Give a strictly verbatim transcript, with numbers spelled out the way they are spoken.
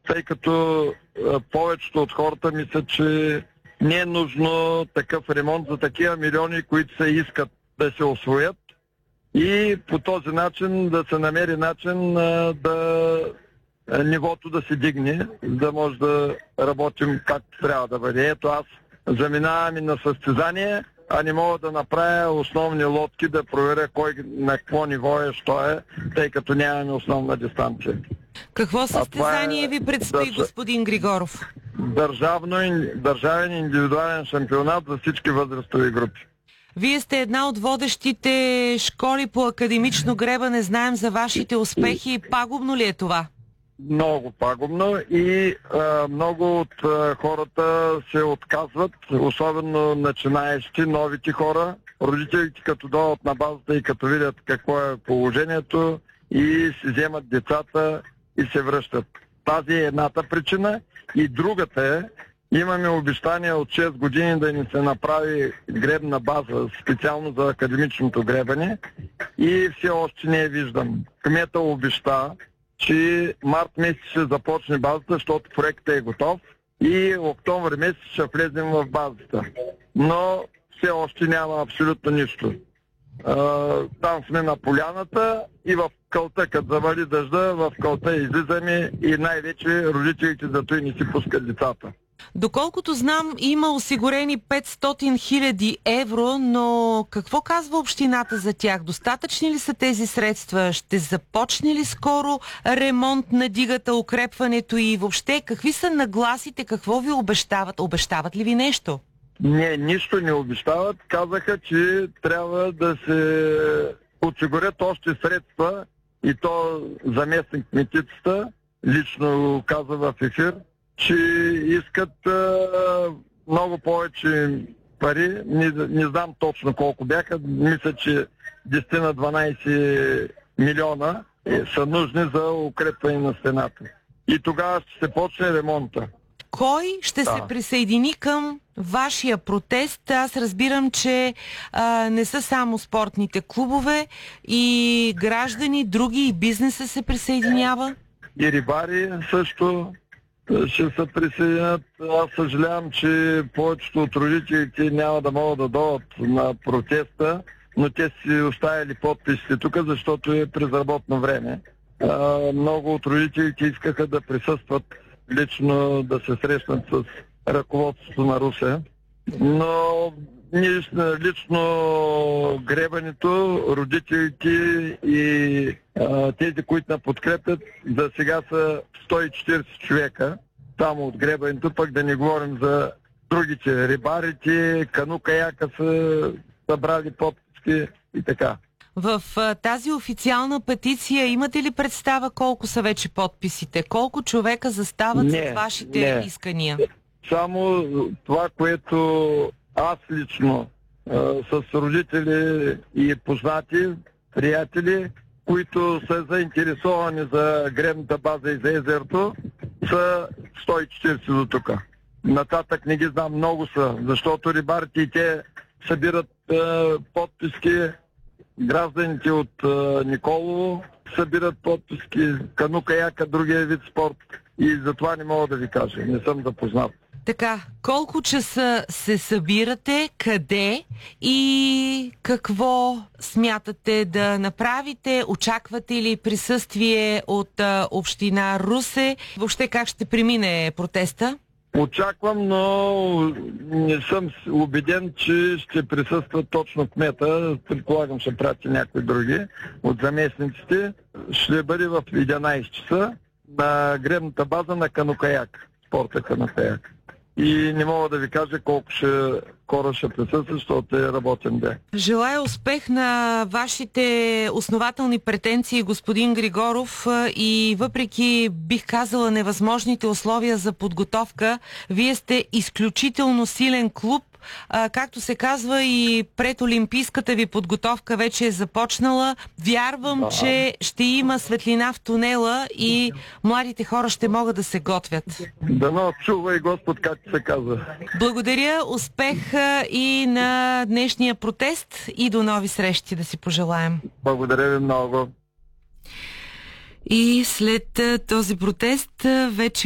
тъй като а, повечето от хората мислят, че не е нужно такъв ремонт за такива милиони, които се искат да се освоят и по този начин да се намери начин а, да а, нивото да се дигне, да може да работим както трябва да бъде. Ето аз заминавам и на състезание, а не мога да направя основни лодки, да проверя кой на какво ниво е, що е, тъй като нямаме основна дистанция. Какво състезание е, ви предстои, държ... господин Григоров? Държавно, държавен индивидуален шампионат за всички възрастови групи. Вие сте една от водещите школи по академично гребане. Знаем за вашите успехи. Пагубно ли е това? Много пагубно и а, много от а, хората се отказват, особено начинаещи, новите хора. Родителите като дойдат на базата и като видят какво е положението и си вземат децата и се връщат. Тази е едната причина. И другата е, имаме обещание от шест години да ни се направи гребна база специално за академичното гребане и все още не я виждам. Кмета обеща, че март месец ще започне базата, защото проектът е готов и октомври месец ще влезем в базата. Но все още няма абсолютно нищо. Uh, там сме на поляната и в кълта, като завали дъжда, в кълта излизаме и най-вече родителите зато и не си пускат децата. Доколкото знам, има осигурени петстотин хиляди евро, но какво казва общината за тях? Достатъчни ли са тези средства? Ще започне ли скоро ремонт на дигата, укрепването и въобще какви са нагласите? Какво ви обещават? Обещават ли ви нещо? Не, нищо не обещават. Казаха, че трябва да се осигурят още средства и то заместник кметицата лично каза в ефир, че искат а, много повече пари. Не, не знам точно колко бяха. Мисля, че десет на дванайсет милиона са нужни за укрепване на стената. И тогава ще се почне ремонта. Кой ще да. се присъедини към вашия протест? Аз разбирам, че а, не са само спортните клубове и граждани, други и бизнеса се присъединява. И рибари също ще се присъединят. Аз съжалявам, че повечето от родителите няма да могат да дойдат на протеста, но те си оставили подписите тук, защото е през работно време. А, много от родителите искаха да присъстват лично, да се срещнат с ръководството на Русе. Но ние лично гребането, родителите и а, тези, които на подкрепят, за сега са сто и четирийсет човека само от гребането, пък да не говорим за другите, рибарите, кану-каяка са събрали подписки и така. В а, тази официална петиция имате ли представа колко са вече подписите? Колко човека застават не, за вашите не. искания? Само това, което аз лично а, с родители и познати, приятели, които са заинтересовани за гребната база и за езерото, са сто и четирийсет до тук. Нататък не ги знам, много са, защото рибарите и те събират а, подписки. Гражданите от а, Николово събират подписки, кану-каяка, другия вид спорт и затова не мога да ви кажа, не съм запознат. Така, колко часа се събирате, къде и какво смятате да направите? Очаквате ли присъствие от а, община Русе? Въобще как ще премине протеста? Очаквам, но не съм убеден, че ще присъства точно кмета. Предполагам, ще прати някои други от заместниците. Ще бъде в единайсет часа на гребната база на кану-каяк, спорта кану-каяк. И не мога да ви кажа колко ще, хора ще присъства, защото е работен ден. Желая успех на вашите основателни претенции, господин Григоров, и въпреки, бих казала, невъзможните условия за подготовка, вие сте изключително силен клуб. А, както се казва, и предолимпийската ви подготовка вече е започнала. Вярвам, да. че ще има светлина в тунела и младите хора ще могат да се готвят. Дано чува и Господ, както се казва. Благодаря, успех и на днешния протест и до нови срещи да си пожелаем. Благодаря ви много. И след този протест вече